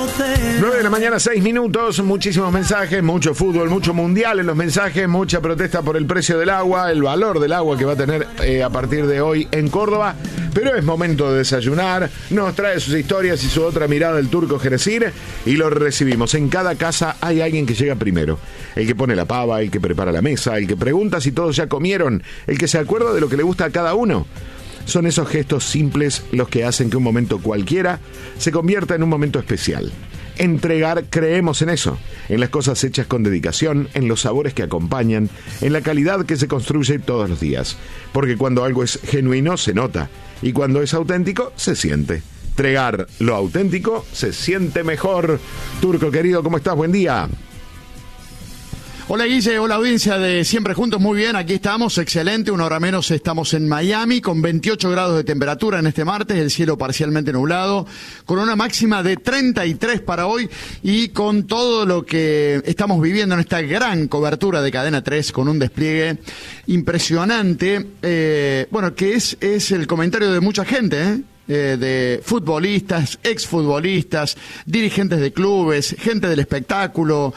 9 de la mañana, 6 minutos, muchísimos mensajes, mucho fútbol, mucho mundial en los mensajes, mucha protesta por el precio del agua, el valor del agua que va a tener a partir de hoy en Córdoba. Pero es momento de desayunar, nos trae sus historias y su otra mirada el Turco Geresir y lo recibimos. En cada casa hay alguien que llega primero, el que pone la pava, el que prepara la mesa, el que pregunta si todos ya comieron, el que se acuerda de lo que le gusta a cada uno. Son esos gestos simples los que hacen que un momento cualquiera se convierta en un momento especial. Entregar, creemos en eso, en las cosas hechas con dedicación, en los sabores que acompañan, en la calidad que se construye todos los días. Porque cuando algo es genuino, se nota. Y cuando es auténtico, se siente. Entregar lo auténtico se siente mejor. Turco querido, ¿cómo estás? Buen día. Hola Guille, hola audiencia de Siempre Juntos, muy bien, aquí estamos, excelente, una hora menos estamos en Miami con 28 grados de temperatura en este martes, el cielo parcialmente nublado, con una máxima de 33 para hoy y con todo lo que estamos viviendo en esta gran cobertura de Cadena 3 con un despliegue impresionante, que es el comentario de mucha gente, de futbolistas, exfutbolistas, dirigentes de clubes, gente del espectáculo,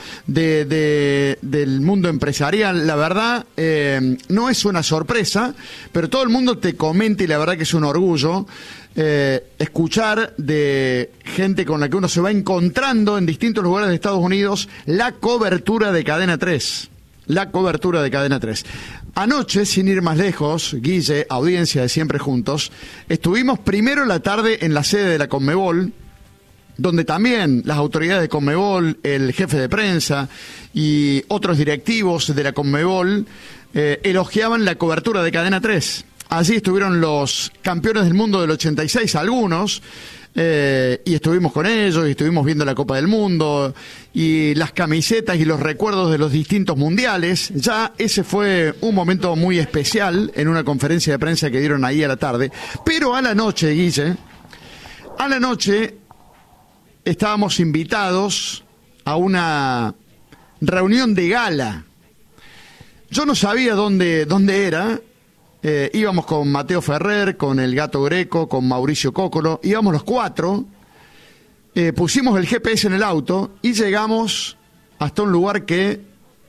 del mundo empresarial. La verdad, no es una sorpresa, pero todo el mundo te comenta y la verdad que es un orgullo escuchar de gente con la que uno se va encontrando en distintos lugares de Estados Unidos la cobertura de Cadena 3. La cobertura de Cadena 3. Anoche, sin ir más lejos, Guille, audiencia de Siempre Juntos, estuvimos primero en la tarde en la sede de la Conmebol, donde también las autoridades de Conmebol, el jefe de prensa y otros directivos de la Conmebol elogiaban la cobertura de Cadena 3. Allí estuvieron los campeones del mundo del 86, algunos, y estuvimos con ellos, y estuvimos viendo la Copa del Mundo, y las camisetas y los recuerdos de los distintos mundiales. Ya ese fue un momento muy especial en una conferencia de prensa que dieron ahí a la tarde. Pero a la noche, Guille, a la noche estábamos invitados a una reunión de gala. Yo no sabía dónde era. Íbamos con Mateo Ferrer, con el Gato Greco, con Mauricio Cócolo, íbamos los cuatro, pusimos el GPS en el auto y llegamos hasta un lugar que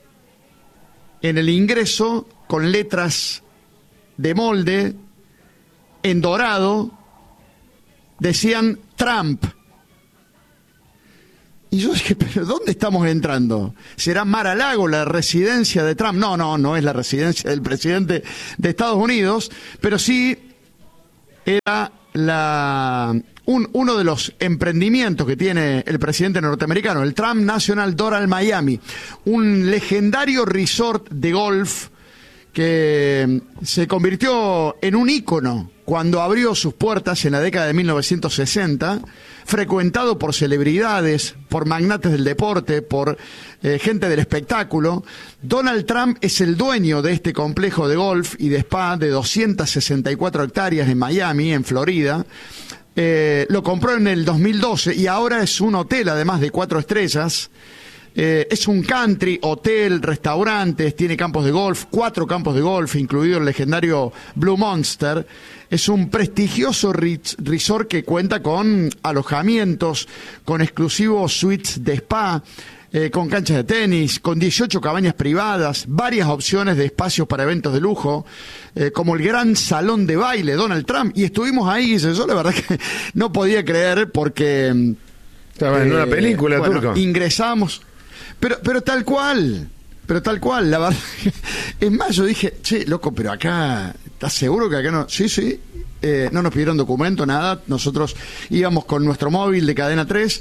en el ingreso, con letras de molde, en dorado, decían Trump. Y yo dije, ¿pero dónde estamos entrando? ¿Será Mar-a-Lago, la residencia de Trump? No es la residencia del presidente de Estados Unidos, pero sí era uno de los emprendimientos que tiene el presidente norteamericano, el Trump National Doral Miami, un legendario resort de golf que se convirtió en un ícono cuando abrió sus puertas en la década de 1960, frecuentado por celebridades, por magnates del deporte, por gente del espectáculo. Donald Trump es el dueño de este complejo de golf y de spa de 264 hectáreas en Miami, en Florida. Lo compró en el 2012 y ahora es un hotel, además de 4 estrellas. Es un country, hotel, restaurantes, tiene campos de golf, 4 campos de golf, incluido el legendario Blue Monster. Es un prestigioso resort que cuenta con alojamientos, con exclusivos suites de spa, con canchas de tenis, con 18 cabañas privadas, varias opciones de espacios para eventos de lujo, como el gran salón de baile Donald Trump. Y estuvimos ahí, y yo la verdad que no podía creer porque... Estaba en una película, Turco. Ingresamos... Pero tal cual, la verdad. Es más, yo dije, che, loco, pero acá, ¿estás seguro que acá no? Sí, no nos pidieron documento, nada. Nosotros íbamos con nuestro móvil de Cadena 3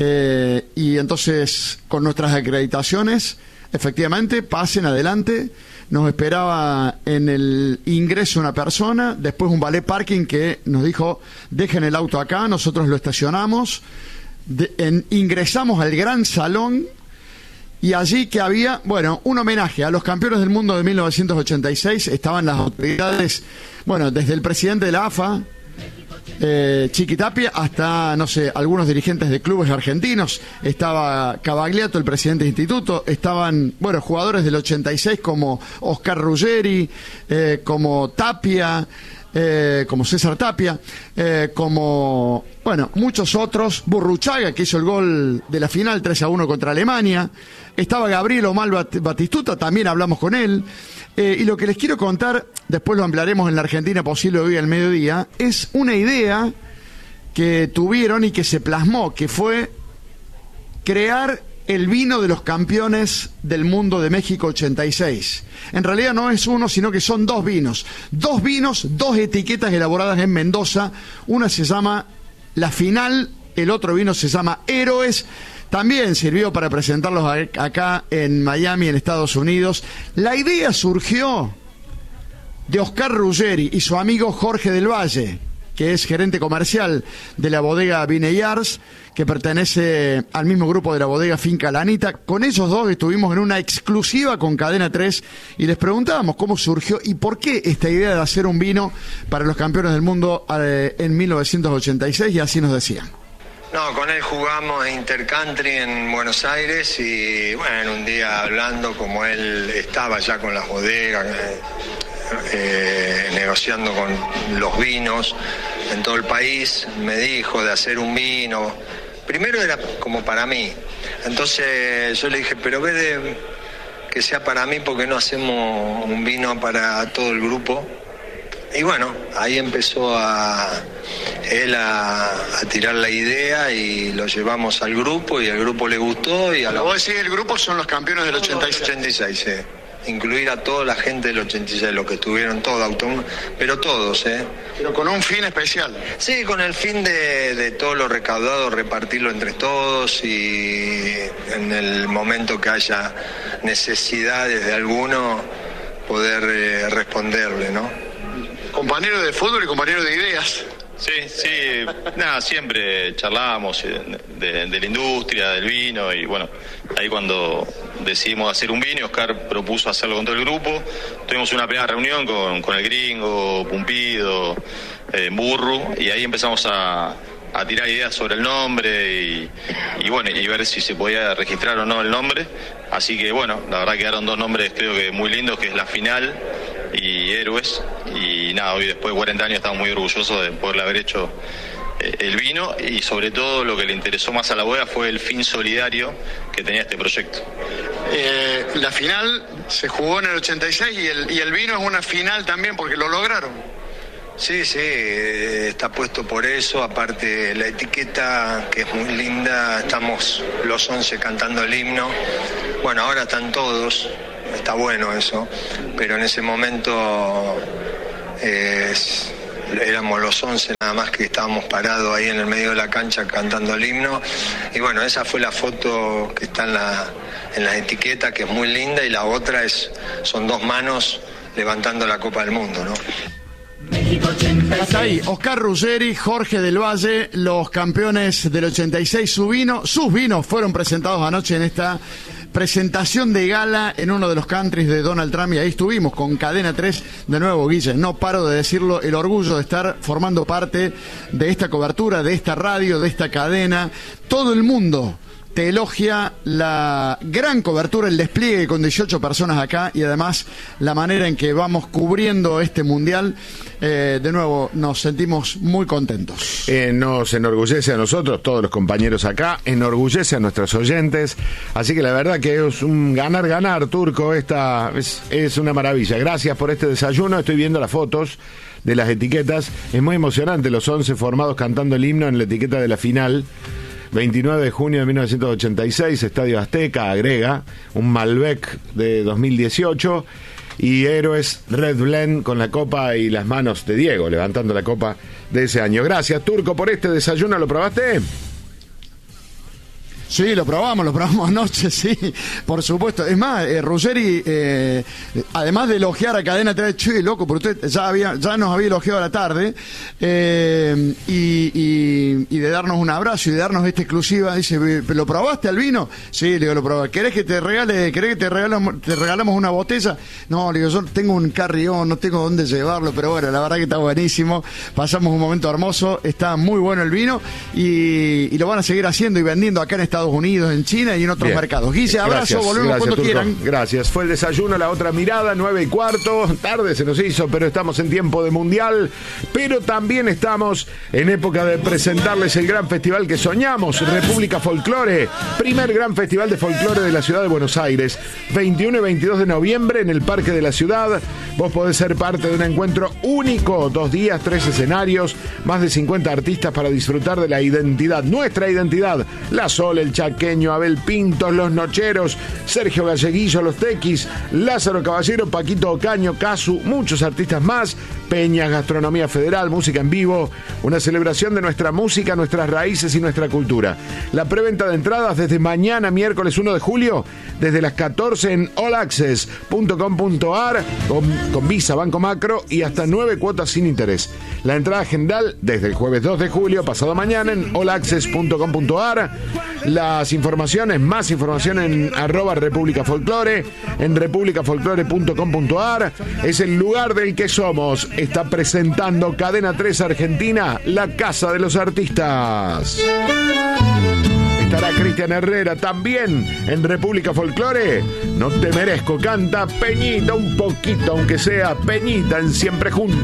y entonces con nuestras acreditaciones, efectivamente, pasen adelante. Nos esperaba en el ingreso una persona, después un valet parking que nos dijo, dejen el auto acá, nosotros lo estacionamos, ingresamos al gran salón. Y allí que había, un homenaje a los campeones del mundo de 1986, estaban las autoridades, desde el presidente de la AFA, Chiqui Tapia, hasta, algunos dirigentes de clubes argentinos, estaba Cavagliato, el presidente del instituto, estaban, jugadores del 86 como Oscar Ruggeri, como Tapia, como César Tapia, como, bueno, muchos otros. Burruchaga, que hizo el gol de la final 3-1 contra Alemania. Estaba Gabriel Omar Batistuta, también hablamos con él. Y lo que les quiero contar, después lo ampliaremos en la Argentina posible hoy al mediodía, es una idea que tuvieron y que se plasmó, que fue crear el vino de los campeones del mundo de México 86. En realidad no es uno, sino que son dos vinos, dos etiquetas elaboradas en Mendoza. Una se llama La Final, el otro vino se llama Héroes. También sirvió para presentarlos acá en Miami, en Estados Unidos. La idea surgió de Oscar Ruggeri y su amigo Jorge del Valle, que es gerente comercial de la bodega Vineyards, que pertenece al mismo grupo de la bodega Finca Lanita. Con ellos dos estuvimos en una exclusiva con Cadena 3 y les preguntábamos cómo surgió y por qué esta idea de hacer un vino para los campeones del mundo en 1986, y así nos decían. No, con él jugamos Intercountry en Buenos Aires y bueno, un día hablando, como él estaba ya con las bodegas, negociando con los vinos en todo el país, me dijo de hacer un vino. Primero era como para mí, entonces yo le dije, pero en vez de que sea para mí, ¿por qué no hacemos un vino para todo el grupo? Y bueno, ahí empezó él a tirar la idea y lo llevamos al grupo y al grupo le gustó. Y vos decís, el grupo son los campeones del 86. 86, sí. Incluir a toda la gente del 86, los que estuvieron todos, pero todos, Pero con un fin especial. Sí, con el fin de todo lo recaudado repartirlo entre todos y en el momento que haya necesidades de alguno poder responderle, ¿no? Compañero de fútbol y compañero de ideas. Sí, nada, siempre charlábamos de la industria, del vino, y bueno, ahí cuando decidimos hacer un vino, Oscar propuso hacerlo con todo el grupo. Tuvimos una primera reunión con el Gringo, Pumpido, Burru, y ahí empezamos a tirar ideas sobre el nombre y bueno, y ver si se podía registrar o no el nombre. Así que bueno, la verdad quedaron dos nombres creo que muy lindos, que es La Final y Héroes. Y nada, hoy después de 40 años estamos muy orgullosos de poderle haber hecho el vino, y sobre todo lo que le interesó más a la bodega fue el fin solidario que tenía este proyecto. La final se jugó en el 86 y el vino es una final también porque lo lograron. Sí, está puesto por eso, aparte la etiqueta que es muy linda, estamos los 11 cantando el himno, bueno, ahora están todos, está bueno eso, pero en ese momento éramos los 11 nada más que estábamos parados ahí en el medio de la cancha cantando el himno, y bueno, esa fue la foto que está en la etiqueta, que es muy linda, y la otra son dos manos levantando la Copa del Mundo, ¿no? Hasta ahí, Oscar Ruggeri, Jorge del Valle, los campeones del 86, sus vinos fueron presentados anoche en esta presentación de gala en uno de los countries de Donald Trump, y ahí estuvimos con Cadena 3 de nuevo, Guille, no paro de decirlo, el orgullo de estar formando parte de esta cobertura, de esta radio, de esta cadena. Todo el mundo te elogia la gran cobertura, el despliegue con 18 personas acá, y además la manera en que vamos cubriendo este mundial. De nuevo, nos sentimos muy contentos. Nos enorgullece a nosotros, todos los compañeros acá, enorgullece a nuestros oyentes, así que la verdad que es un ganar-ganar, Turco, esta es una maravilla. Gracias por este desayuno, estoy viendo las fotos de las etiquetas, es muy emocionante, los 11 formados cantando el himno en la etiqueta de La Final. 29 de junio de 1986, Estadio Azteca, agrega, un Malbec de 2018, y Héroes Red Blend con la copa y las manos de Diego, levantando la copa de ese año. Gracias, Turco, por este desayuno, ¿lo probaste? Sí, lo probamos anoche, sí, por supuesto. Es más, Ruggeri, además de elogiar a Cadena 3, che, loco, porque usted ya nos había elogiado a la tarde, y de darnos un abrazo y de darnos esta exclusiva, dice, ¿lo probaste al vino? Sí, le digo, lo probé. ¿Querés que te regalamos una botella? No, le digo, yo tengo un carrión, no tengo dónde llevarlo, pero bueno, la verdad que está buenísimo. Pasamos un momento hermoso, está muy bueno el vino, y lo van a seguir haciendo y vendiendo acá en Estados Estados Unidos, en China y en otros mercados. Guille, abrazo, Gracias, volvemos gracias, cuando Turco. quieran. Gracias. Fue el desayuno, la otra mirada, 9:15. Tarde se nos hizo, pero estamos en tiempo de mundial. Pero también estamos en época de presentarles el gran festival que soñamos, República Folklore. Primer gran festival de folclore de la ciudad de Buenos Aires. 21 y 22 de noviembre en el Parque de la Ciudad. Vos podés ser parte de un encuentro único. 2 días, 3 escenarios, más de 50 artistas para disfrutar de la identidad, nuestra identidad. La Sol, el Chaqueño, Abel Pintos, Los Nocheros, Sergio Galleguillo, Los Tequis, Lázaro Caballero, Paquito Ocaño, Casu, muchos artistas más. Peñas, gastronomía federal, música en vivo, una celebración de nuestra música, nuestras raíces y nuestra cultura. La preventa de entradas desde mañana, miércoles 1 de julio, desde las 14 en allaccess.com.ar, con Visa, Banco Macro y hasta 9 cuotas sin interés. La entrada general desde el jueves 2 de julio, pasado mañana, en allaccess.com.ar. Las informaciones, más información en @República Folklore, en republicafolklore.com.ar. Es el lugar del que somos. Está presentando Cadena 3 Argentina, la casa de los artistas. Estará Cristian Herrera también en República Folklore. No te merezco, canta Peñita un poquito, aunque sea Peñita en Siempre Juntos.